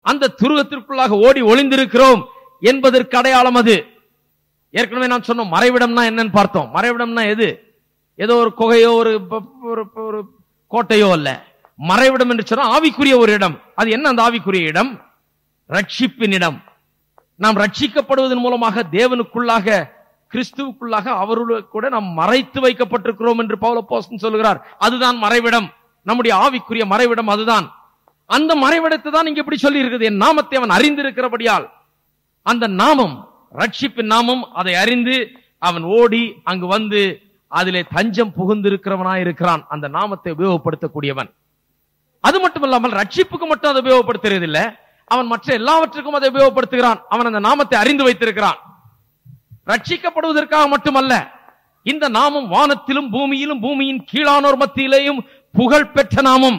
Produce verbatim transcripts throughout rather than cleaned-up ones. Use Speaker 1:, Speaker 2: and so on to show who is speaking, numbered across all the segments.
Speaker 1: அந்த துருகத்திற்குள்ளாக ஓடி ஒளிந்திருக்கிறோம் என்பதற்கு அடையாளம் அது. ஏற்கனவே நான் சொன்னோம், மறைவிடம்னா என்னன்னு பார்த்தோம். மறைவிடம்னா எது? ஏதோ ஒரு குகையோ ஒரு ஒரு கோட்டையோ அல்ல. மறைவிடம் என்று சொன்னா ஆவிக்குரிய ஒரு இடம். அது என்ன அந்த ஆவிக்குரிய இடம்? ரட்சிப்பின் இடம். நாம் ரட்சிக்கப்படுவதன் மூலமாக தேவனுக்குள்ளாக, கிறிஸ்துவுக்குள்ளாக அவருடைய கூட நாம் மறைத்து வைக்கப்பட்டிருக்கிறோம் என்று பவுல் அப்போஸ்தலன் சொல்கிறார். அதுதான் மறைவிடம், நம்முடைய ஆவிக்குரிய மறைவிடம் அதுதான். அந்த மறைவிடத்தை தான் இங்க இப்படி சொல்லி இருக்குது, என் நாமத்தை அவன் அறிந்திருக்கிறபடியால். அந்த நாமம் ரட்சிப்பின் நாமம், அதை அறிந்து அவன் ஓடி அங்கு வந்து அதிலே தஞ்சம் புகுந்திருக்கிறவனாய் இருக்கிறான். அந்த நாமத்தை உபயோகப்படுத்தக்கூடியவன். அது மட்டுமல்லாமல் ரட்சிப்புக்கு மட்டும் அதை உபயோகப்படுத்துறதில்லை, அவன் மற்ற எல்லாவற்றுக்கும் அதை உபயோகப்படுத்துகிறான். அவன் அந்த நாமத்தை அறிந்து வைத்திருக்கிறான். ரட்சிக்கப்படுவதற்காக மட்டுமல்ல, இந்த நாமம் வானத்திலும் பூமியிலும் பூமியின் கீழானோர் மத்தியிலேயும் புகழ் பெற்ற நாமம்,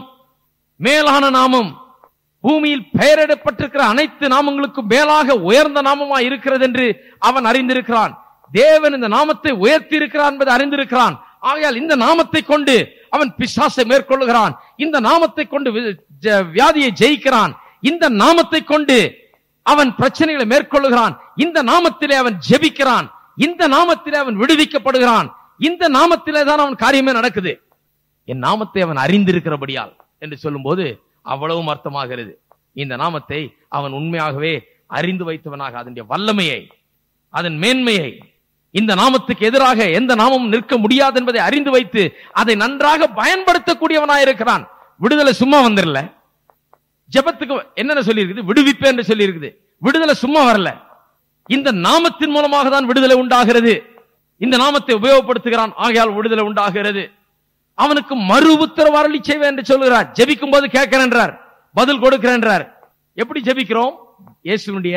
Speaker 1: மேலான நாமம். பூமியில் பெயரிடப்பட்டிருக்கிற அனைத்து நாமங்களுக்கும் மேலாக உயர்ந்த நாமமாய் இருக்கிறது என்று அவன் அறிந்திருக்கிறான். தேவன் இந்த நாமத்தை உயர்த்தி இருக்கிறான் என்பதை அறிந்திருக்கிறான். ஆகையால் இந்த நாமத்தை கொண்டு அவன் பிசாசை மேற்கொள்ளுகிறான். இந்த நாமத்தை கொண்டு வியாதியை ஜெயிக்கிறான். இந்த நாமத்தை கொண்டு அவன் பிரச்சனைகளை மேற்கொள்ளுகிறான். இந்த நாமத்திலே அவன் ஜெபிக்கிறான். இந்த நாமத்திலே அவன் விடுவிக்கப்படுகிறான். இந்த நாமத்திலே தான் அவன் காரியமே நடக்குது. என் நாமத்தை அவன் அறிந்திருக்கிறபடியால் என்று சொல்லும் போது அவ்வளவும் அர்த்தமாகிறது. இந்த நாமத்தை அவன் உண்மையாகவே அறிந்து வைத்தவனாக, அதனுடைய வல்லமையை, அதன் மேன்மையை, இந்த நாமத்துக்கு எதிராக எந்த நாமமும் நிற்க முடியாது என்பதை அறிந்து வைத்து அதை நன்றாக பயன்படுத்தக்கூடியவனாயிருக்கிறான். விடுதலை சும்மா வந்துடல. ஜெபத்துக்கு என்னென்ன சொல்லி இருக்குது? விடுவிப்பு என்று சொல்லி இருக்குது. விடுதலை சும்மா வரல, இந்த நாமத்தின் மூலமாக தான் விடுதலை உண்டாகிறது. இந்த நாமத்தை உபயோகப்படுத்துகிறான், ஆகையால் விடுதலை உண்டாகிறது. அவனுக்கு மறு உத்தரவு அருளி செய்வேன் என்று சொல்கிறார். ஜெபிக்கும் போது கேட்கிறேன் என்றார், பதில் கொடுக்கிறேன் என்றார். எப்படி ஜெபிக்கிறோம்? இயேசுவினுடைய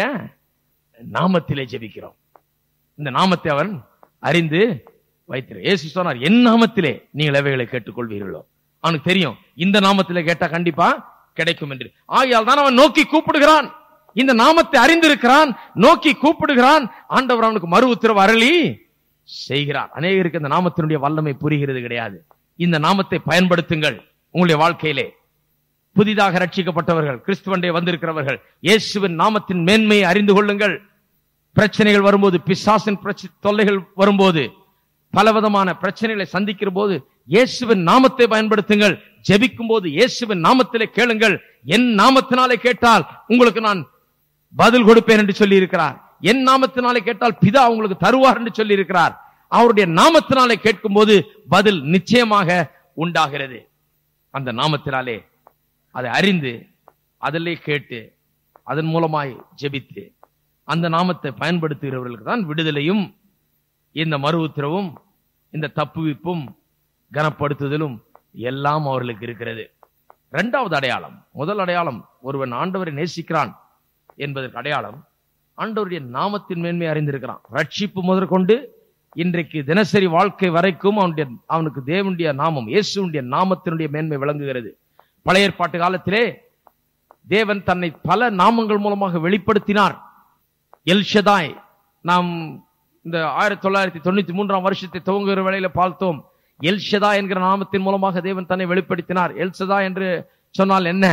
Speaker 1: நாமத்திலே ஜெபிக்கிறோம். இந்த நாமத்தை அவன் அறிந்து வைத்திரு. இயேசு சொன்னார், என் நாமத்திலே நீங்கள் எவைகளை கேட்டுக்கொள்வீர்களோ. அவனுக்கு தெரியும் இந்த நாமத்திலே கேட்டா கண்டிப்பா கிடைக்கும் என்று. ஆகையால் தான் அவன் நோக்கி கூப்பிடுகிறான். இந்த நாமத்தை அறிந்திருக்கிறான், நோக்கி கூப்பிடுகிறான். ஆண்டவர் அவனுக்கு மறு உத்தரவு அருளி செய்கிறார். அநேகருக்கு இந்த நாமத்தினுடைய வல்லமை புரிகிறது கிடையாது. இந்த நாமத்தை பயன்படுத்துங்கள் உங்களுடைய வாழ்க்கையிலே. புதிதாக ரட்சிக்கப்பட்டவர்கள், கிறிஸ்துவண்டே வந்திருக்கிறவர்கள், இயேசுவின் நாமத்தின் மேன்மையை அறிந்து கொள்ளுங்கள். பிரச்சனைகள் வரும்போது, பிசாசின் தொல்லைகள் வரும்போது, பலவிதமான பிரச்சனைகளை சந்திக்கிற போது இயேசுவின் நாமத்தை பயன்படுத்துங்கள். ஜெபிக்கும் போது இயேசுவின் நாமத்திலே கேளுங்கள். என் நாமத்தினாலே கேட்டால் உங்களுக்கு நான் பதில் கொடுப்பேன் என்று சொல்லி இருக்கிறார். என் நாமத்தினாலே கேட்டால் பிதா உங்களுக்கு தருவார் என்று சொல்லி இருக்கிறார். அவருடைய நாமத்தினாலே கேட்கும் போது பதில் நிச்சயமாக உண்டாகிறது. அந்த நாமத்தினாலே அதை அறிந்து அதிலே கேட்டு அதன் மூலமாய் ஜெபித்து அந்த நாமத்தை பயன்படுத்துகிறவர்களுக்கு தான் விடுதலையும் இந்த மறு உத்தரவும் இந்த தப்புவிப்பும் கனப்படுத்துதலும் எல்லாம் அவர்களுக்கு இருக்கிறது. இரண்டாவது அடையாளம், முதல் அடையாளம் ஒருவன் ஆண்டவரை நேசிக்கிறான் என்பதற்கு அடையாளம் ஆண்டவருடைய நாமத்தின் மேன்மை அறிந்திருக்கிறான். ரட்சிப்பு முதற்கொண்டு இன்றைக்கு தினசரி வாழ்க்கை வரைக்கும் அவனுடைய அவனுக்கு தேவனுடைய நாமம், இயேசுடைய நாமத்தினுடைய மேன்மை விளங்குகிறது. பழைய ஏற்பாட்டு காலத்திலே தேவன் தன்னை பல நாமங்கள் மூலமாக வெளிப்படுத்தினார். எல்ஷதாய், நாம் இந்த ஆயிரத்தி தொள்ளாயிரத்தி தொண்ணூத்தி மூன்றாம் வருஷத்தை துவங்குகிற வேளையில பார்த்தோம். எல்ஷதா என்கிற நாமத்தின் மூலமாக தேவன் தன்னை வெளிப்படுத்தினார். எல்ஷதா என்று சொன்னால் என்ன?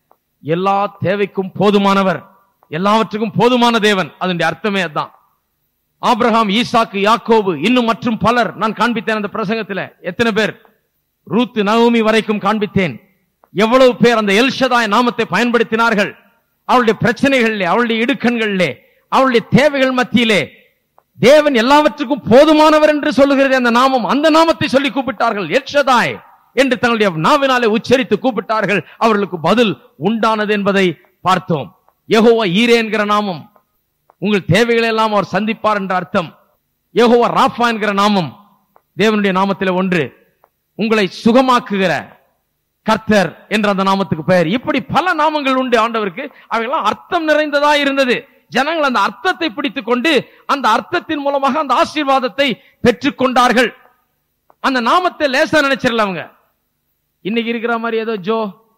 Speaker 1: எல்லா தேவைக்கும் போதுமானவர், எல்லாவற்றுக்கும் போதுமான தேவன். அதனுடைய அர்த்தமே அதுதான். ஆபிரகாம், ஈசாக்கு, யாக்கோபு, இன்னும் மற்றும் பலர் நான் காண்பித்தேன் அந்த பிரசங்கத்தில். எத்தனை பேர்? ரூத், நகோமி வரைக்கும் காண்பித்தேன். எவ்வளவு பேர் அந்த எல்ஷதாய் நாமத்தை பயன்படுத்தினார்கள். அவளுடைய பிரச்சனைகளிலே, அவளுடைய இடுக்கண்களிலே, அவளுடைய தேவைகள் மத்தியிலே தேவன் எல்லாவற்றுக்கும் போதுமானவர் என்று சொல்லுகிறது அந்த நாமம். அந்த நாமத்தை சொல்லி கூப்பிட்டார்கள். எல்ஷதாய் என்று தங்களுடைய நாவினாலே உச்சரித்து கூப்பிட்டார்கள். அவர்களுக்கு பதில் உண்டானது என்பதை பார்த்தோம். யெகோவா ஈரே என்கிற நாமம், உங்கள் தேவைகளை எல்லாம் அவர் சந்திப்பார் என்ற அர்த்தம். யெகோவா ராஃபா என்கிற நாமம் தேவனுடைய நாமத்தில் ஒன்று, உங்களை சுகமாக்குகிற கர்த்தர் என்ற அந்த நாமத்துக்கு பெயர். இப்படி பல நாமங்கள் உண்டு ஆண்டவருக்கு. அவையெல்லாம் அர்த்தம் நிறைந்ததா இருந்தது. ஜனங்கள் அந்த அர்த்தத்தை பிடித்துக் கொண்டு அந்த அர்த்தத்தின் மூலமாக அந்த ஆசீர்வாதத்தை பெற்றுக் கொண்டார்கள். அந்த நாமத்தை லேசா நினைச்சிடல அவங்க. இன்னைக்கு இருக்கிற மாதிரி ஏதோ ஜோ,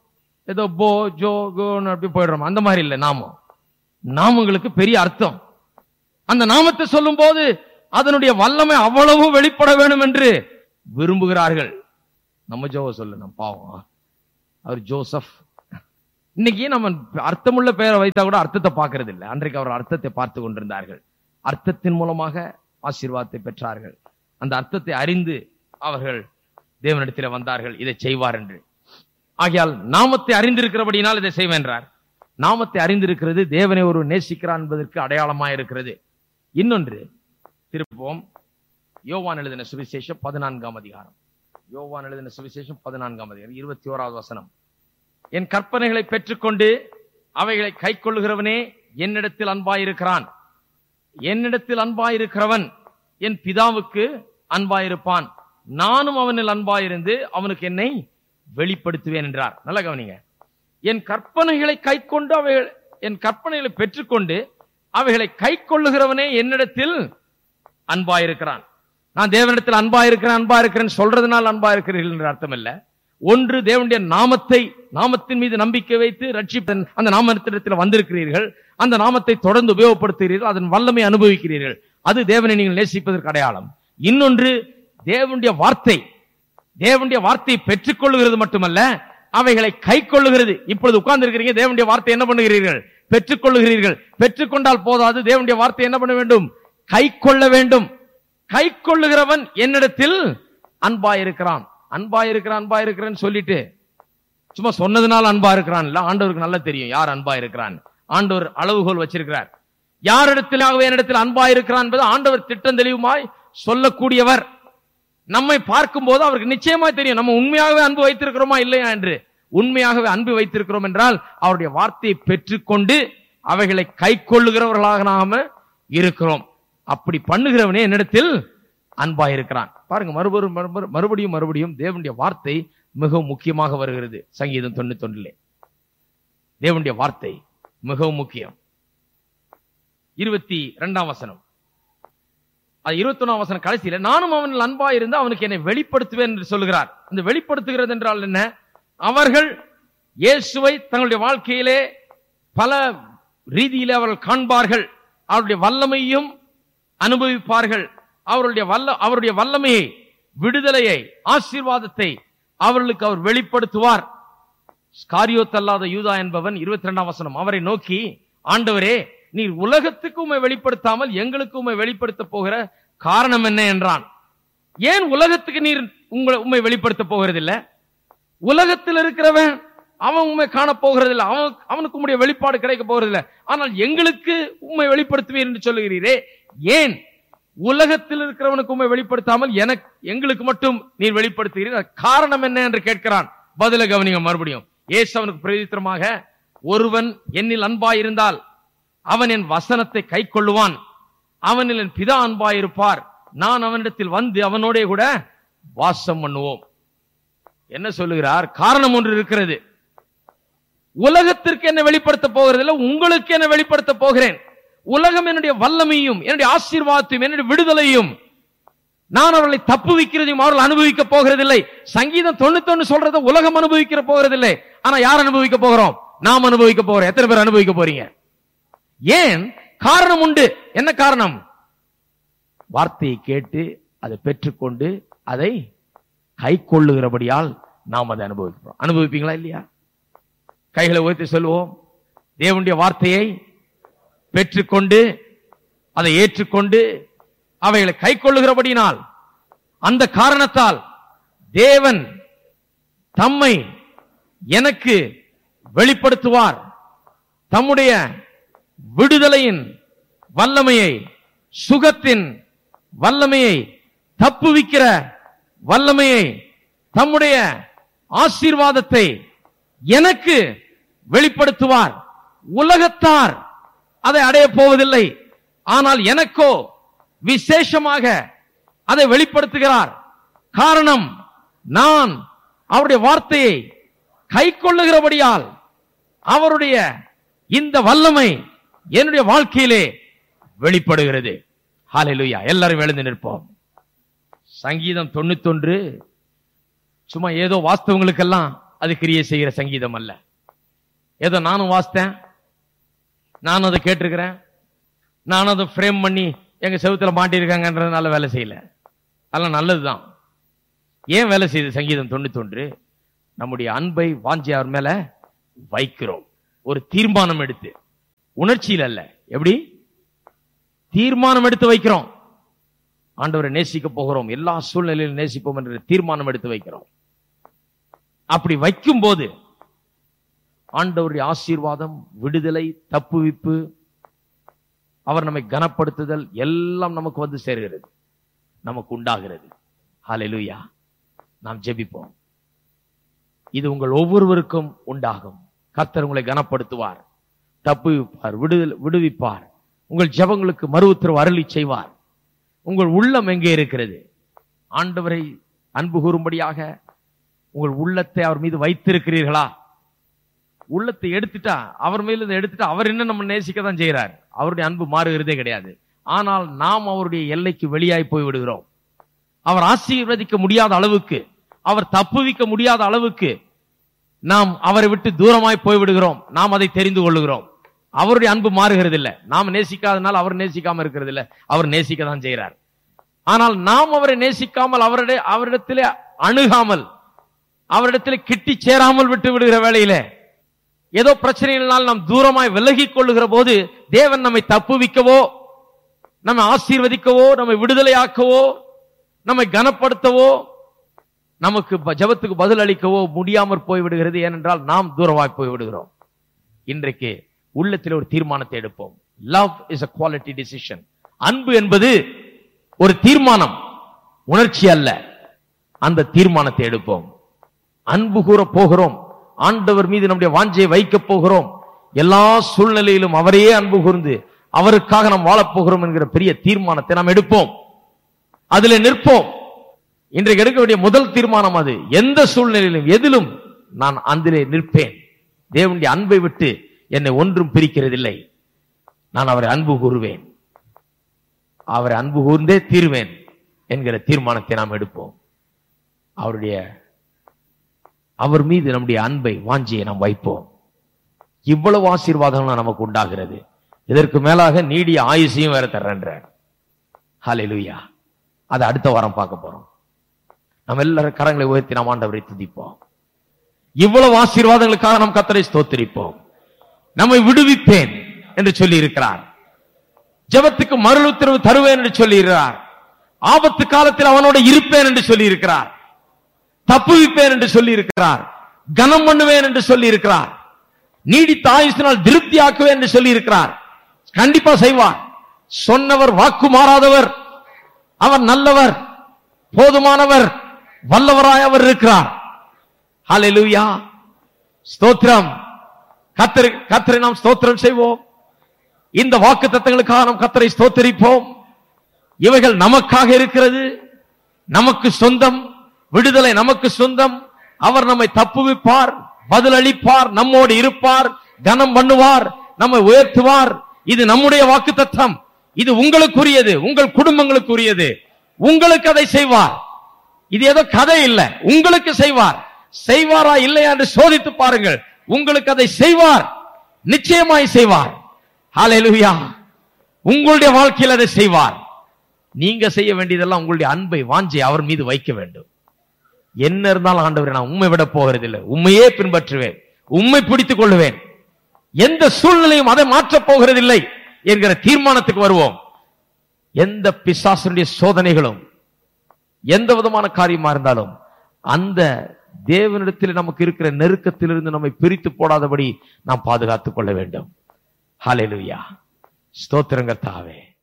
Speaker 1: ஏதோ போ, ஜோ, கோன்னு அப்படி போயிடுறோம். அந்த மாதிரி இல்லை. நாமம் நாமங்களுக்கு பெரிய அர்த்தம். அந்த நாமத்தை சொல்லும் போது அதனுடைய வல்லமை அவ்வளவு வெளிப்பட வேண்டும் என்று விரும்புகிறார்கள். நம்ம ஜோவை சொல்லு, நம்ம பாவம் அவர் ஜோசப், இன்னைக்கு நம்ம அர்த்தமுள்ள பெயரை வைத்தா கூட அர்த்தத்தை பார்க்கறது இல்லை. அன்றைக்கு அவர் அர்த்தத்தை பார்த்து கொண்டிருந்தார்கள். அர்த்தத்தின் மூலமாக ஆசீர்வாதத்தை பெற்றார்கள். அந்த அர்த்தத்தை அறிந்து அவர்கள் தேவனிடத்தில் வந்தார்கள், இதை செய்வார் என்று. ஆகையால் நாமத்தை அறிந்திருக்கிறபடினால் இதை செய்வேன் என்றார். நாமத்தை அறிந்திருக்கிறது தேவனை ஒரு நேசிக்கிறான் என்பதற்கு அடையாளமாக இருக்கிறது. இன்னொன்று திருப்போம், யோவான் எழுதின சுவிசேஷம் பதினான்காம் அதிகாரம். யோவான் எழுதின சுவிசேஷம் பதினான்காம் அதிகாரம் இருபத்தி ஓராவது வசனம். என் கற்பனைகளை பெற்றுக்கொண்டு அவைகளை கை கொள்ளுகிறவனே என்னிடத்தில் அன்பாயிருக்கிறான். என்னிடத்தில் அன்பாயிருக்கிறவன் என் பிதாவுக்கு அன்பாயிருப்பான். நானும் அவனில் அன்பாயிருந்து அவனுக்கு என்னை வெளிப்படுத்துவேன் என்றார். நல்ல கவனிங்க. என் கற்பனைகளை கை கொண்டு அவைகள் என் கற்பனைகளை பெற்றுக்கொண்டு அவைகளை கை கொள்ளுகிறவனே என்னிடத்தில் அன்பாயிருக்கிறான். நான் தேவனிடத்தில் அன்பாயிருக்கிறேன் அன்பாயிருக்கிறேன் சொல்றதுனால் அன்பாயிருக்கிறீர்கள் என்ற அர்த்தம் இல்ல. ஒன்று, தேவனுடைய நாமத்தை நாமத்தின் மீது நம்பிக்கை வைத்து ரட்சிப்ப அந்த நாமத்திடத்தில் வந்திருக்கிறீர்கள், அந்த நாமத்தை தொடர்ந்து உபயோகப்படுத்துகிறீர்கள், அதன் வல்லமை அனுபவிக்கிறீர்கள். அது தேவனை நீங்கள் நேசிப்பதற்கு அடையாளம். இன்னொன்று, தேவனுடைய வார்த்தை தேவனுடைய வார்த்தையை பெற்றுக் கொள்ளுகிறது மட்டுமல்ல, அவைகளை கை கொள்ளுகிறது. இப்பொழுது உட்கார்ந்து இருக்கிறீங்க, தேவனுடைய வார்த்தை என்ன பண்ணுகிறீர்கள்? பெற்றுக் கொள்ளுகிறீர்கள். பெற்றுக்கொண்டால் போதாது, தேவனுடைய வார்த்தை என்ன பண்ண வேண்டும்? கை கொள்ள வேண்டும். கை கொள்ளுகிறவன் என்னிடத்தில் அன்பாயிருக்கிறான். அன்பாயிருக்கிறான் அன்பாயிருக்கிறேன்னு சொல்லிட்டு சும்மா சொன்னதுனால அன்பா இருக்கிறான் இல்ல. ஆண்டவருக்கு நல்லா தெரியும் யார் அன்பா இருக்கிறான். ஆண்டவர் அளவுகோல் வச்சிருக்கிறார். யாரிடத்திலாகவே என்னிடத்தில் அன்பா இருக்கிறான் என்பது ஆண்டவர் திட்டம் தெளிவுமாய் சொல்லக்கூடியவர். நம்மை பார்க்கும் போது அவருக்கு நிச்சயமாய் தெரியும் நம்ம உண்மையாகவே அன்பு வைத்திருக்கிறோமா இல்லையா என்று. உண்மையாகவே அன்பு வைத்திருக்கிறோம் என்றால் அவருடைய வார்த்தையை பெற்றுக்கொண்டு அவைகளை கை கொள்ளுகிறவர்களாக நாம இருக்கிறோம். அப்படி பண்ணுகிறவனே என்னிடத்தில் அன்பா இருக்கிறான். பாருங்க, மறுபடியும் மறுபடியும் மறுபடியும் தேவனுடைய வார்த்தை மிகவும் முக்கியமாக வருகிறது. சங்கீதம் தொண்ணூத்தி ஒன்றிலே தேவனுடைய வார்த்தை மிகவும் முக்கியம். இருபத்தி இரண்டாம் வசனம், அது இருபத்தி ஒன்னாம் வசனம் கடைசியில, நானும் அவனில் அன்பா இருந்து அவனுக்கு என்னை வெளிப்படுத்துவேன் என்று சொல்லுகிறார். இந்த வெளிப்படுத்துகிறது என்றால் என்ன? அவர்கள் இயேசுவை தங்களுடைய வாழ்க்கையிலே பல ரீதியிலே அவர்கள் காண்பார்கள். அவருடைய வல்லமையும் அனுபவிப்பார்கள். அவருடைய வல்ல அவருடைய வல்லமையை, விடுதலையை, ஆசீர்வாதத்தை அவர்களுக்கு அவர் வெளிப்படுத்துவார். ஸ்காரியோத்தல்லாத யூதா என்பவன் இருபத்தி இரண்டாம் வசனம் அவரை நோக்கி, ஆண்டவரே, நீர் உலகத்துக்கு உம்மை வெளிப்படுத்தாமல் எங்களுக்கு உம்மை வெளிப்படுத்த போகிற காரணம் என்ன என்றான். ஏன் உலகத்துக்கு நீர் உங்களை உம்மை வெளிப்படுத்த போகிறதில்லை? உலகத்தில் இருக்கிறவன் அவன் உண்மை காண போகிறதில்லை, அவன் அவனுக்கு உம்முடைய வெளிப்பாடு கிடைக்க போகிறதில்லை. ஆனால் எங்களுக்கு உண்மை வெளிப்படுத்துவீர் என்று சொல்லுகிறீரே, ஏன் உலகத்தில் இருக்கிறவனுக்கு உண்மை வெளிப்படுத்தாமல் எனக்கு எங்களுக்கு மட்டும் நீர் வெளிப்படுத்துகிறீர்? காரணம் என்ன என்று கேட்கிறான். பதில கவனிங்க மறுபடியும். இயேசு அவனுக்கு பிரதித்திரமாக, ஒருவன் என்னில் அன்பாயிருந்தால் அவன் என் வசனத்தை கை கொள்ளுவான், அவனில் என் பிதா அன்பாயிருப்பார், நான் அவனிடத்தில் வந்து அவனோட கூட வாசம் பண்ணுவோம். என்ன சொல்லுகிறார்? காரணம் ஒன்று இருக்கிறது. உலகத்திற்கு என்ன வெளிப்படுத்த போகிறதில்லை, உங்களுக்கு என்ன வெளிப்படுத்த போகிறேன். உலகம் என்னுடைய வல்லமையும் என்னுடைய ஆசீர்வாதத்தையும் என்னுடைய விடுதலையும் நான் அவர்களை தப்புவிக்கிறதையும் அவர்கள் அனுபவிக்க போகிறதில்லை. சங்கீதம் தொண்ணூத்தி ஒன்று சொல்றத உலகம் அனுபவிக்கிற போகிறதில்லை. ஆனா யார் அனுபவிக்க போகிறோம்? நாம் அனுபவிக்க போகிறோம். எத்தனை பேர் அனுபவிக்க போறீங்க? ஏன்? காரணம் உண்டு. என்ன காரணம்? வார்த்தையை கேட்டு அதை பெற்றுக்கொண்டு அதை கை கொள்ளுகிறபடியால் நாம் அதை அனுபவிக்கிறோம். அனுபவிப்பீங்களா இல்லையா? கைகளை உயர்த்தி சொல்லுவோம். தேவனுடைய வார்த்தையை பெற்றுக்கொண்டு அதை ஏற்றுக்கொண்டு அவைகளை கை கொள்ளுகிறபடினால், அந்த காரணத்தால் தேவன் தம்மை எனக்கு வெளிப்படுத்துவார். தம்முடைய விடுதலையின் வல்லமையை, சுகத்தின் வல்லமையை, தப்புவிக்கிற வல்லமையை, தம்முடைய ஆசீர்வாதத்தை எனக்கு வெளிப்படுத்துவார். உலகத்தார் அதை அடைய போவதில்லை, ஆனால் எனக்கோ விசேஷமாக அதை வெளிப்படுத்துகிறார். காரணம், நான் அவருடைய வார்த்தையை கை கொள்ளுகிறபடியால் அவருடைய இந்த வல்லமை என்னுடைய வாழ்க்கையிலே வெளிப்படுகிறது. ஹல்லேலூயா. எல்லாரும் எழுந்து நிற்போம். சங்கீதம் தொண்ணூத்தி ஒன்று சும்மா ஏதோ வாஸ்தவங்களுக்கெல்லாம் அது கிரியை செய்கிற சங்கீதம் அல்ல. ஏதோ நானும் வாசித்தேன், நானும் அதை கேட்டிருக்கிறேன், நானும் அதை ஃப்ரேம் பண்ணி எங்க செவுத்துல மாட்டிருக்காங்கன்றதுனால வேலை செய்யல. அதெல்லாம் நல்லதுதான். ஏன் வேலை செய்யுது சங்கீதம் தொண்ணூத்தி ஒன்று? நம்முடைய அன்பை வாஞ்சி அவர் மேல வைக்கிறோம். ஒரு தீர்மானம் எடுத்து, உணர்ச்சியில் அல்ல, எப்படி தீர்மானம் எடுத்து வைக்கிறோம். ஆண்டவரை நேசிக்க போகிறோம், எல்லா சூழ்நிலையிலும் நேசிப்போம் என்ற தீர்மானம் எடுத்து வைக்கிறோம். அப்படி வைக்கும் போது ஆண்டவருடைய ஆசீர்வாதம், விடுதலை, தப்புவிப்பு, அவர் நம்மை கனப்படுத்துதல் எல்லாம் நமக்கு வந்து சேர்கிறது, நமக்கு உண்டாகிறது. ஹல்லேலூயா. நாம் ஜெபிப்போம். இது உங்கள் ஒவ்வொருவருக்கும் உண்டாகும். கர்த்தர் உங்களை கனப்படுத்துவார், தப்புவிப்பார், விடுதலை விடுவிப்பார். உங்கள் ஜெபங்களுக்கு மறு உத்தரவு அருளி செய்வார். உங்கள் உள்ளம் எங்கே இருக்கிறது? ஆண்டவரை அன்பு கூறும்படியாக உங்கள் உள்ளத்தை அவர் மீது வைத்திருக்கிறீர்களா? உள்ளத்தை எடுத்துட்டா, அவர் மேல எடுத்துட்டா, அவர் என்ன நம்ம நேசிக்க தான் செய்யறார். அவருடைய அன்பு மாறுகிறதே கிடையாது. ஆனால் நாம் அவருடைய எல்லைக்கு வெளியாய் போய் விடுகிறோம். அவர் ஆசீர்வதிக்க முடியாத அளவுக்கு, அவர் தப்புவிக்க முடியாத அளவுக்கு நாம் அவரை விட்டு தூரமாய் போய் விடுகிறோம். நாம் அதை தெரிந்து கொள்ளுகிறோம். அவருடைய அன்பு மாறுகிறது இல்லை. நாம் நேசிக்காதனால் அவர் நேசிக்காம இருக்கிறது இல்லை, அவர் நேசிக்க தான் செய்கிறார். ஆனால் நாம் அவரை நேசிக்காமல், அவருடைய அவரிடத்திலே அணுகாமல், அவரிடத்திலே கிட்டி சேராமல் விட்டு விடுகிற வேளையிலே, ஏதோ பிரச்சனைகளால் நாம் தூரமாய் விலகி கொள்ளுகிற போது, தேவன் நம்மை தப்புவிக்கவோ, நம்மை ஆசீர்வதிக்கவோ, நம்மை விடுதலையாக்கவோ, நம்மை கனப்படுத்தவோ, நமக்கு ஜெபத்துக்கு பதில் அளிக்கவோ முடியாமற் போய்விடுகிறது. ஏனென்றால் நாம் தூரமாய் போய் விடுகிறோம். இன்றைக்கு உள்ளத்தில் ஒரு தீர்மானத்தை எடுப்போம். Love is a quality decision. அன்பு என்பது ஒரு தீர்மானம், உணர்ச்சி அல்ல. அந்த தீர்மானத்தை எடுப்போம். அன்பு கூற போகிறோம். ஆண்டவர் மீது நம்முடைய வாஞ்சையை வைக்க போகிறோம். எல்லா சூழ்நிலையிலும் அவரையே அன்பு கூர்ந்து அவருக்காக நாம் வாழப்போகிறோம் என்கிற பெரிய தீர்மானத்தை நாம் எடுப்போம். அதிலே நிற்போம். இன்றைக்கு எடுக்க வேண்டிய முதல் தீர்மானம் அது. எந்த சூழ்நிலையிலும் எதிலும் நான் அதிலே நிற்பேன். தேவனுடைய அன்பை விட்டு என்னை ஒன்றும் பிரிக்கிறதில்லை. நான் அவரை அன்பு கூறுவேன், அவரை அன்பு கூர்ந்தே தீர்வேன் என்கிற தீர்மானத்தை நாம் எடுப்போம். அவருடைய அவர் மீது நம்முடைய அன்பை, வாஞ்சியை நாம் வைப்போம். இவ்வளவு ஆசீர்வாதங்கள் நமக்கு உண்டாகிறது. இதற்கு மேலாக நீடிய ஆயுசையும் வேற தர்றன்ற. ஹல்லேலூயா. அதை அடுத்த வாரம் பார்க்க போறோம். நம்ம எல்லாரும் கரங்களை உயர்த்தி நாம் ஆண்டவரை துதிப்போம். இவ்வளவு ஆசீர்வாதங்களுக்காக நாம் கர்த்தரை ஸ்தோத்திரிப்போம். நம்மை விடுவிப்பேன் என்று சொல்லி இருக்கிறார். ஜெபத்துக்கு மறு உத்தரவு தருவேன் என்று சொல்லி இருக்கிறார். ஆபத்து காலத்தில் அவனோட இருப்பேன் என்று சொல்லி இருக்கிறார். தப்புவிப்பேன் என்று சொல்லி இருக்கிறார். கனம் பண்ணுவேன் என்று சொல்லி இருக்கிறார். நீடித்த ஆயுசினால் திருப்தி ஆக்குவேன் என்று சொல்லி இருக்கிறார். கண்டிப்பா செய்வார். சொன்னவர் வாக்கு மாறாதவர். அவர் நல்லவர், போதுமானவர், வல்லவராய் அவர் இருக்கிறார். ஹல்லேலூயா. ஸ்தோத்திரம். கர்த்தரை கர்த்தரை நாம் ஸ்தோத்திரம் செய்வோம். இந்த வாக்கு தத்தங்களுக்காக நாம் கர்த்தரை ஸ்தோத்திரிப்போம். இவைகள் நமக்காக இருக்கிறது, நமக்கு சொந்தம். விடுதலை நமக்கு சொந்தம். அவர் நம்மை தப்புவிப்பார், பதில் அளிப்பார், நம்மோடு இருப்பார், கனம் பண்ணுவார், நம்மை உயர்த்துவார். இது நம்முடைய வாக்கு தத்தம். இது உங்களுக்குரியது, உங்கள் குடும்பங்களுக்குரியது. உங்களுக்கு அதை செய்வார். இது ஏதோ கதை இல்லை, உங்களுக்கு செய்வார். செய்வாரா இல்லையா என்று சோதித்து பாருங்கள். உங்களுக்கு அதை செய்வார், நிச்சயமாய் செய்வார். ஹல்லேலூயா. உங்களுடைய வாழ்க்கையில் அதை செய்வார். நீங்க செய்ய வேண்டியதெல்லாம் உங்களுடைய அன்பை, வாஞ்சை அவர் மீது வைக்க வேண்டும். என்ன இருந்தாலும் ஆண்டவரே, நான் உண்மை விட போகிறதில்லை, உண்மையே பின்பற்றுவேன், உண்மை பிடித்துக் கொள்ளுவேன், எந்த சூழ்நிலையும் அதை மாற்றப் போகிறதில்லை என்கிற தீர்மானத்துக்கு வருவோம். எந்த பிசாசுடைய சோதனைகளும், எந்த விதமான காரியமா இருந்தாலும், அந்த தேவனிடத்தில் நமக்கு இருக்கிற நெருக்கத்திலிருந்து நம்மை பிரித்து போடாதபடி நாம் பாதுகாத்துக் கொள்ள வேண்டும். ஹல்லேலூயா. ஸ்தோத்திரம் கர்த்தாவே.